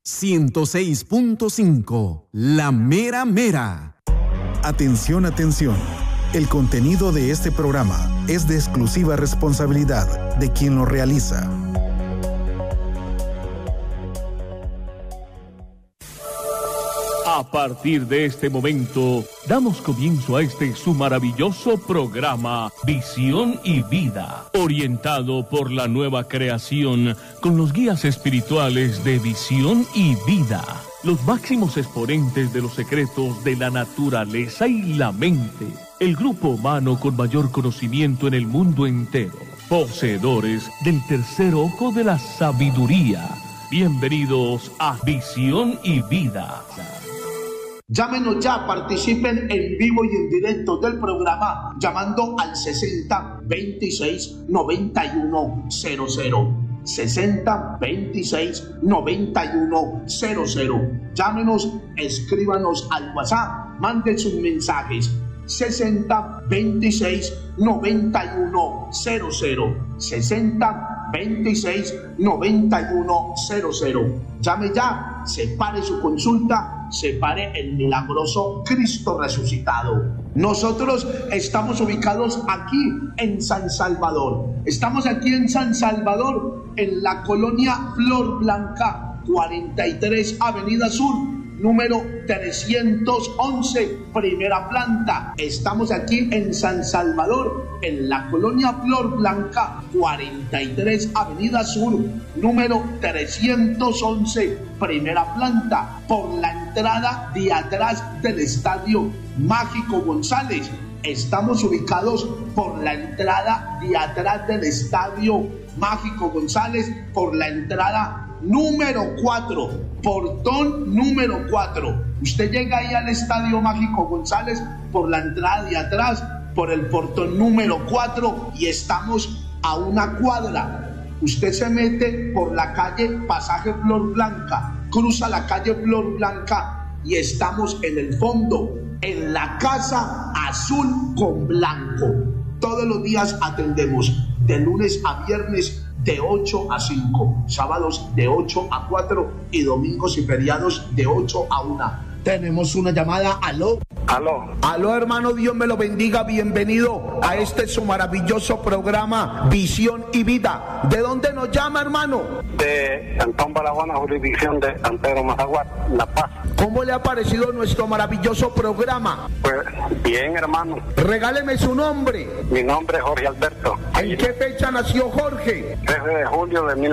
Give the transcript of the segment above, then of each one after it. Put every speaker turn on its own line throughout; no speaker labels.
106.5, La Mera Mera.
Atención, atención. El contenido de este programa es de exclusiva responsabilidad de quien lo realiza.
A partir de este momento, damos comienzo a su maravilloso programa, Visión y Vida, orientado por la nueva creación, con los guías espirituales de Visión y Vida, los máximos exponentes de los secretos de la naturaleza y la mente, el grupo humano con mayor conocimiento en el mundo entero, poseedores del tercer ojo de la sabiduría. Bienvenidos a Visión y Vida.
Llámenos ya, participen en vivo y en directo del programa llamando al 60 26 91 00. 60 26 91 00. Llámenos, escríbanos al WhatsApp, manden sus mensajes. 60 26 91 00. 60 26 91 00. Llame ya, separe su consulta, separe el milagroso Cristo resucitado. Nosotros estamos ubicados aquí en San Salvador. Estamos aquí en San Salvador, en la colonia Flor Blanca, 43 Avenida Sur, número 311, primera planta. Estamos aquí en San Salvador, en la colonia Flor Blanca, 43 Avenida Sur, número 311, primera planta, por la entrada de atrás del Estadio Mágico González. Estamos ubicados por la entrada de atrás del Estadio Mágico González, por la entrada número 4, portón número 4. Usted llega ahí al Estadio Mágico González por la entrada de atrás, por el portón número 4, y estamos a una cuadra. Usted se mete por la calle Pasaje Flor Blanca, cruza la calle Flor Blanca y estamos en el fondo, en la Casa Azul con Blanco. Todos los días atendemos de lunes a viernes de 8 a 5, sábados de 8 a 4 y domingos y feriados de 8 a 1. Tenemos una llamada. Aló. Aló, hermano, Dios me lo bendiga. Bienvenido a su maravilloso programa Visión y Vida. ¿De dónde nos llama, hermano?
De Cantón Barahona, jurisdicción de San Pedro Mazaguat, La Paz.
¿Cómo le ha parecido nuestro maravilloso programa?
Pues bien, hermano.
Regáleme su nombre.
Mi nombre es Jorge Alberto.
¿En qué fecha nació Jorge?
13 de julio de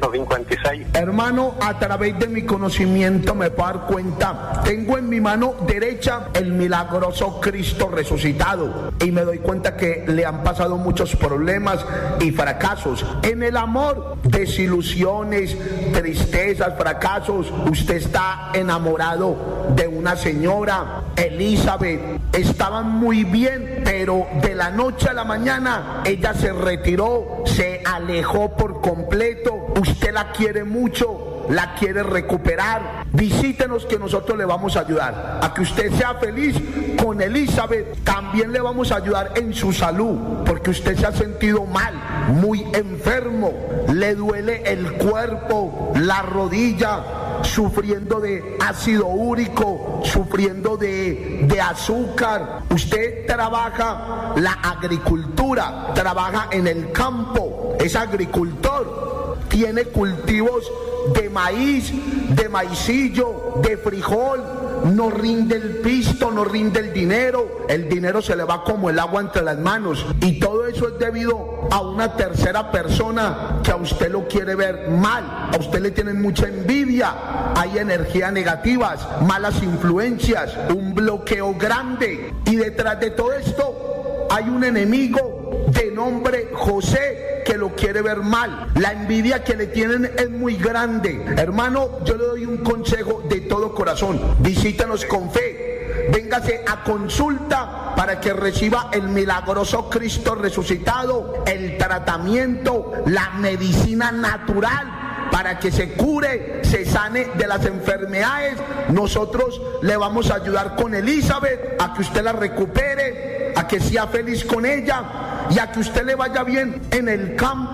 1956.
Hermano, a través de mi conocimiento me puedo dar cuenta. Tengo en mi mano derecha el milagroso Cristo resucitado y me doy cuenta que le han pasado muchos problemas y fracasos en el amor, desilusiones, tristezas, fracasos. Usted está enamorado de una señora, Elizabeth. Estaban muy bien, pero de la noche a la mañana ella se retiró, se alejó por completo. Usted la quiere mucho, la quiere recuperar. Visítenos que nosotros le vamos a ayudar a que usted sea feliz con Elizabeth. También le vamos a ayudar en su salud, porque usted se ha sentido mal, muy enfermo, le duele el cuerpo, la rodilla, sufriendo de ácido úrico, sufriendo de azúcar. Usted trabaja la agricultura, trabaja en el campo, es agricultor, tiene cultivos de maíz, de maicillo, de frijol. No rinde el pisto, no rinde el dinero se le va como el agua entre las manos, y todo eso es debido a una tercera persona que a usted lo quiere ver mal, a usted le tienen mucha envidia, hay energías negativas, malas influencias, un bloqueo grande, y detrás de todo esto hay un enemigo de nombre José que lo quiere ver mal. La envidia que le tienen es muy grande. Hermano, yo le doy un consejo de todo corazón: visítanos con fe, véngase a consulta para que reciba el milagroso Cristo resucitado, el tratamiento, la medicina natural, para que se cure, se sane de las enfermedades. Nosotros le vamos a ayudar con Elizabeth a que usted la recupere, a que sea feliz con ella y a que usted le vaya bien en el campo,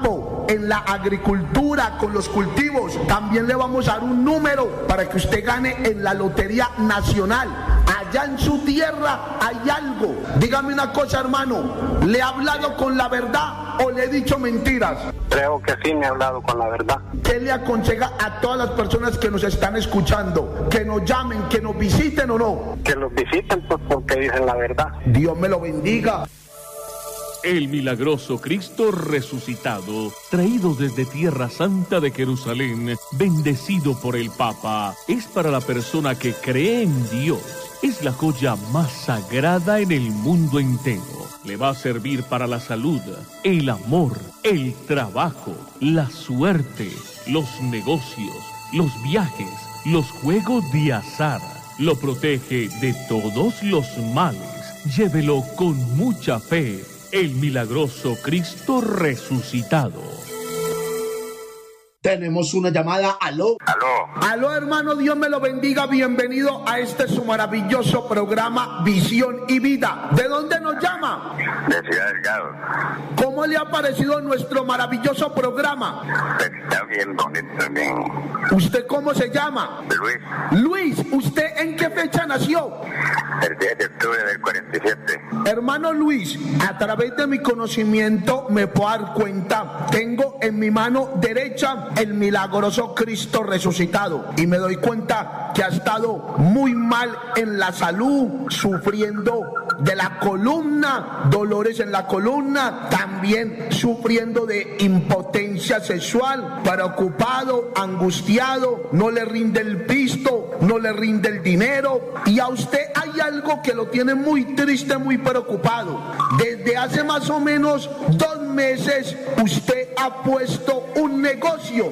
en la agricultura, con los cultivos. También le vamos a dar un número para que usted gane en la Lotería Nacional. Allá en su tierra hay algo. Dígame una cosa, hermano, ¿le he hablado con la verdad o le he dicho mentiras?
Creo que sí me he hablado con la verdad.
¿Qué le aconseja a todas las personas que nos están escuchando? ¿Que nos llamen, que nos visiten o no?
Que los visiten, pues, porque dicen la verdad.
Dios me lo bendiga.
El milagroso Cristo resucitado, traído desde Tierra Santa de Jerusalén, bendecido por el Papa, es para la persona que cree en Dios. Es la joya más sagrada en el mundo entero. Le va a servir para la salud, el amor, el trabajo, la suerte, los negocios, los viajes, los juegos de azar. Lo protege de todos los males. Llévelo con mucha fe. El milagroso Cristo resucitado.
Tenemos una llamada. Aló. Aló, hermano, Dios me lo bendiga. Bienvenido a este su maravilloso programa Visión y Vida. ¿De dónde nos llama?
De Ciudad Delgado.
¿Cómo le ha parecido nuestro maravilloso programa?
Está bien bonito, bien.
¿Usted cómo se llama?
Luis.
Luis, ¿usted en qué fecha nació?
El 10 de octubre del 47.
Hermano Luis, a través de mi conocimiento me puedo dar cuenta, tengo en mi mano derecha el milagroso Cristo resucitado y me doy cuenta que ha estado muy mal en la salud, sufriendo de la columna, dolores en la columna, también sufriendo de impotencia sexual, preocupado, angustiado, no le rinde el pisto, no le rinde el dinero, y a usted hay algo que lo tiene muy triste, muy preocupado. Desde hace más o menos 2 meses usted ha puesto un negocio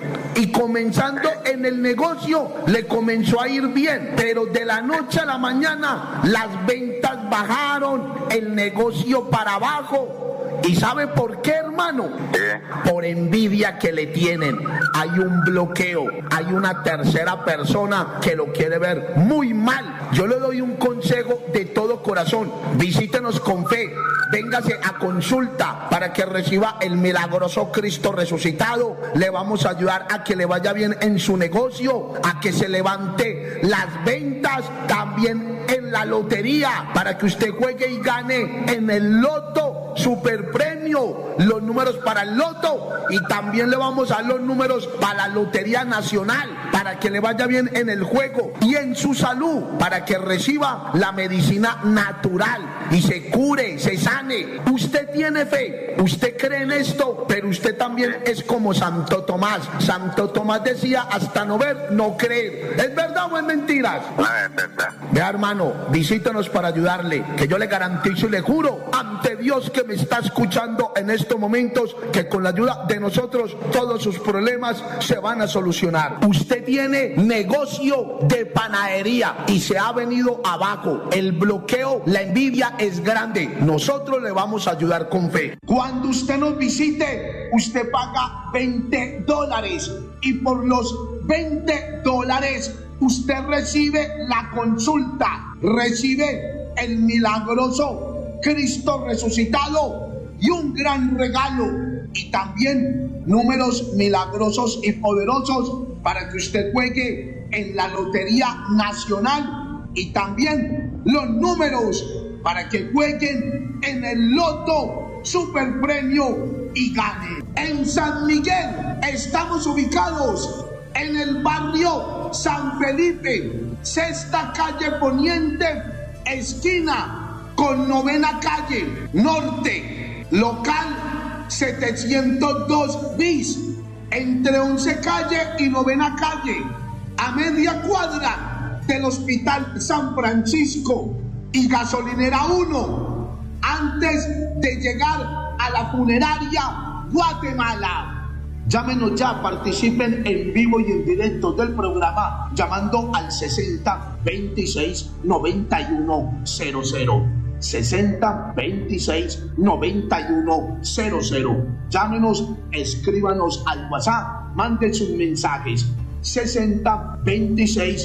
y comenzando en el negocio le comenzó a ir bien, pero de la noche a la mañana las ventas bajaron, el negocio para abajo. ¿Y sabe por qué, hermano? Por envidia que le tienen. Hay un bloqueo, hay una tercera persona que lo quiere ver muy mal. Yo le doy un consejo de todo corazón: visítenos con fe, véngase a consulta para que reciba el milagroso Cristo resucitado. Le vamos a ayudar a que le vaya bien en su negocio, a que se levante las ventas, también en la lotería, para que usted juegue y gane en el loto, super premio, los números para el loto, y también le vamos a dar los números para la Lotería Nacional, para que le vaya bien en el juego y en su salud, para que reciba la medicina natural y se cure, se sane. Usted tiene fe, usted cree en esto, pero usted también es como Santo Tomás. Santo Tomás decía: hasta no ver, no creer. ¿Es verdad o es mentiras?
No, es verdad.
Vea, hermano, visítenos para ayudarle, que yo le garantizo y le juro ante Dios que me está escuchando en estos momentos, que con la ayuda de nosotros todos sus problemas se van a solucionar. Usted tiene negocio de panadería y se ha venido abajo, el bloqueo, la envidia es grande. Nosotros le vamos a ayudar con fe. Cuando usted nos visite, usted paga $20 y por los $20 usted recibe la consulta, recibe el milagroso Cristo resucitado y un gran regalo, y también números milagrosos y poderosos para que usted juegue en la Lotería Nacional, y también los números para que jueguen en el loto super premio y gane. En San Miguel estamos ubicados en el barrio San Felipe, 6ª calle Poniente, esquina con 9ª calle Norte, local 702 bis, entre 11 calle y 9ª calle, a media cuadra del Hospital San Francisco y Gasolinera 1, antes de llegar a la funeraria Guatemala. Llámenos ya, participen en vivo y en directo del programa llamando al 60 26 91 00. 60 26 91 00. Llámenos, escríbanos al WhatsApp, manden sus mensajes. 60 26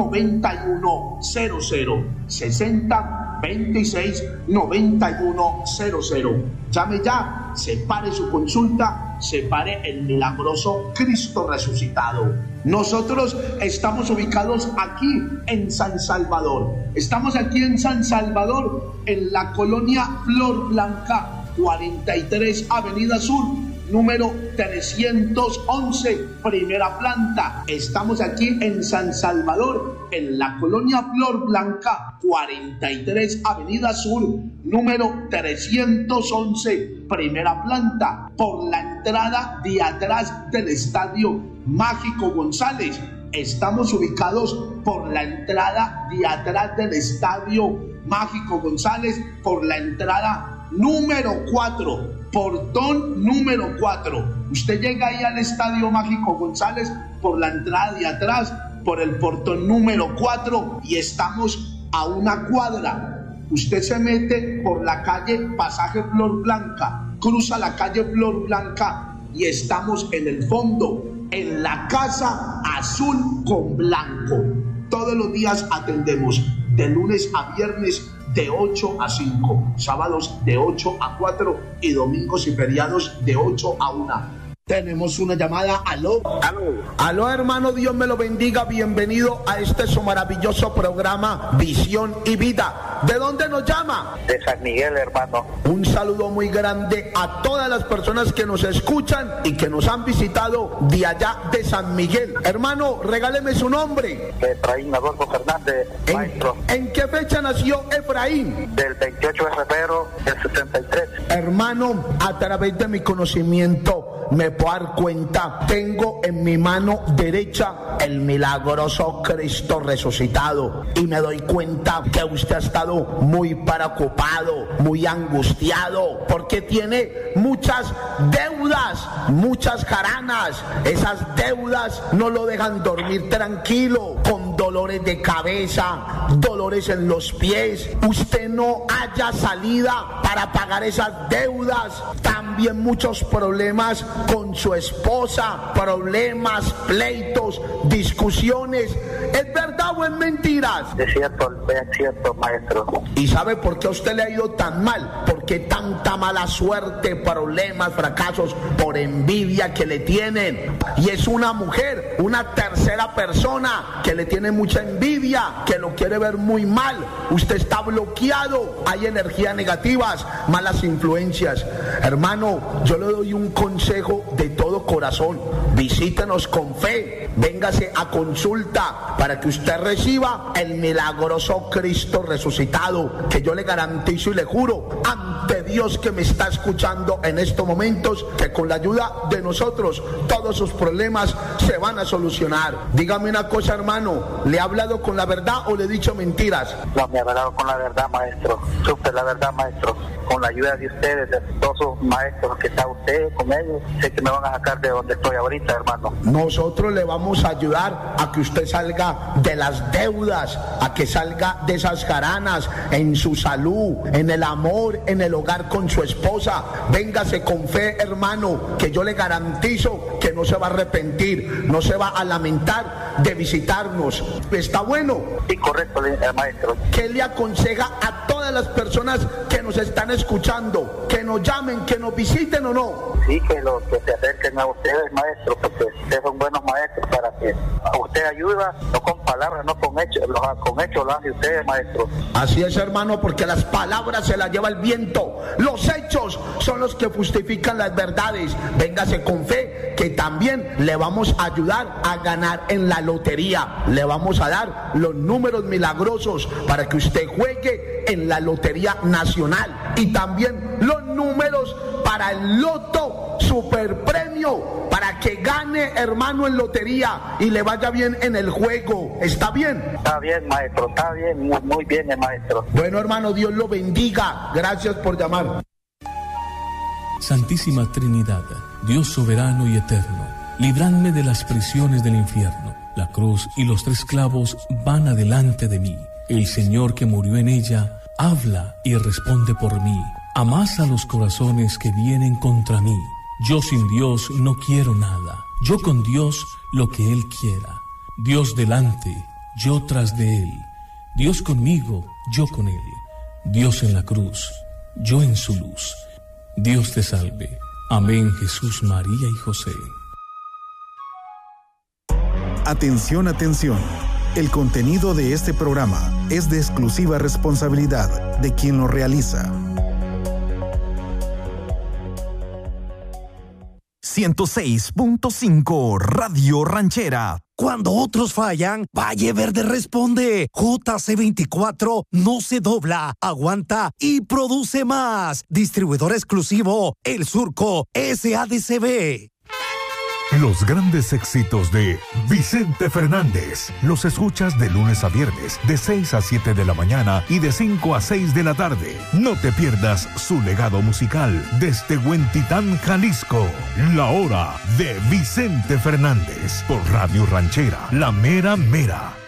91 00. 60 26 91 00. Llame ya, separe su consulta se pare el milagroso Cristo resucitado. Nosotros estamos ubicados aquí en San Salvador. Estamos aquí en San Salvador, en la colonia Flor Blanca, 43 Avenida Sur, número 311, primera planta. Estamos aquí en San Salvador, en la colonia Flor Blanca, 43 Avenida Sur, número 311, primera planta, por la entrada de atrás del Estadio Mágico González. Estamos ubicados por la entrada de atrás del Estadio Mágico González, por la entrada número 4, portón número 4. Usted llega ahí al Estadio Mágico González por la entrada de atrás, por el portón número 4, y estamos a una cuadra. Usted se mete por la calle Pasaje Flor Blanca, cruza la calle Flor Blanca y estamos en el fondo, en la Casa Azul con Blanco. Todos los días atendemos de lunes a viernes de 8 a 5, sábados de 8 a 4 y domingos y feriados de 8 a 1. Tenemos una llamada. Aló.
Aló, hermano, Dios me lo bendiga. Bienvenido a este su maravilloso programa Visión y Vida. ¿De dónde nos llama?
De San Miguel, hermano.
Un saludo muy grande a todas las personas que nos escuchan y que nos han visitado de allá de San Miguel. Hermano, regáleme su nombre.
Efraín Adolfo Fernández, maestro.
¿En qué fecha nació Efraín?
Del 28 de febrero del 73.
Hermano, a través de mi conocimiento me puedo dar cuenta, tengo en mi mano derecha el milagroso Cristo resucitado, y me doy cuenta que usted ha estado muy preocupado, muy angustiado, porque tiene muchas deudas, muchas jaranas. Esas deudas no lo dejan dormir tranquilo, con dolores de cabeza, dolores en los pies. Usted no haya salida para pagar esas deudas. También muchos problemas con su esposa, problemas, pleitos, discusiones. ¿Es verdad o es mentiras?
Es cierto, maestro.
¿Y sabe por qué a usted le ha ido tan mal? ¿Por qué tanta mala suerte, problemas, fracasos? Por envidia que le tienen. Y es una mujer, una tercera persona que le tiene mucha envidia, que lo quiere ver muy mal. Usted está bloqueado, hay energías negativas, malas influencias. Hermano, yo le doy un consejo de todo corazón: visítenos con fe, véngase a consulta para que usted reciba el milagroso Cristo resucitado, que yo le garantizo y le juro ante Dios que me está escuchando en estos momentos, que con la ayuda de nosotros todos sus problemas se van a solucionar. Dígame una cosa, hermano, ¿le ha hablado con la verdad o le he dicho mentiras?
No, me ha hablado con la verdad, maestro. Supe la verdad, maestro. Con la ayuda de ustedes, de todos sus maestros que está usted con ellos, sé que me van a sacar de donde estoy ahorita, hermano.
Nosotros le vamos a ayudar a que usted salga de las deudas, a que salga de esas jaranas, en su salud, en el amor, en el hogar con su esposa. Véngase con fe, hermano, que yo le garantizo que no se va a arrepentir, no se va a lamentar de visitarnos. ¿Está bueno?
Sí, correcto, maestro.
¿Qué le aconseja a todas las personas que nos están escuchando? ¿Que nos llamen, que nos visiten o no?
Sí, que se acerquen a ustedes, maestro, porque ustedes son buenos maestros para que a usted ayuda, no con palabras, no con hechos, con hechos lo hace ustedes, maestro.
Así es, hermano, porque las palabras se las lleva el viento, los hechos son los que justifican las verdades. Véngase con fe, que también le vamos a ayudar a ganar en la lotería. Le vamos a dar los números milagrosos para que usted juegue en la Lotería Nacional, y también los números para el Loto Superpremio, para que gane, hermano, en lotería y le vaya bien en el juego. ¿Está bien?
Está bien, maestro, está bien, muy bien, maestro.
Bueno, hermano, Dios lo bendiga. Gracias por llamar.
Santísima Trinidad, Dios soberano y eterno, libradme de las prisiones del infierno. La cruz y los 3 clavos van adelante de mí. El Señor que murió en ella habla y responde por mí. Amasa los corazones que vienen contra mí. Yo sin Dios no quiero nada. Yo con Dios lo que Él quiera. Dios delante, yo tras de Él. Dios conmigo, yo con Él. Dios en la cruz, yo en su luz. Dios te salve, Amén, Jesús, María y José.
Atención, atención. El contenido de este programa es de exclusiva responsabilidad de quien lo realiza.
106.5 Radio Ranchera.
Cuando otros fallan, Valle Verde responde. JC24 no se dobla, aguanta y produce más. Distribuidor exclusivo, El Surco, SADCB.
Los grandes éxitos de Vicente Fernández los escuchas de lunes a viernes de 6 a 7 de la mañana y de 5 a 6 de la tarde. No te pierdas su legado musical desde Huentitán, Jalisco. La hora de Vicente Fernández por Radio Ranchera, La Mera Mera.